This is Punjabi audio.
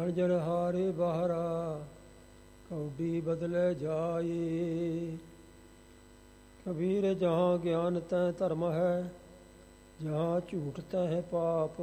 ਜਲ ਹਾਰੇ ਬਾਹਰਾ ਕੌਡੀ ਬਦਲੇ ਜਾਏ। ਕਬੀਰ ਜਹਾਂ ਗਿਆਨ ਤੈ ਧਰਮ ਹੈ, ਜਹਾਂ ਝੂਠ ਤੈ ਪਾਪ।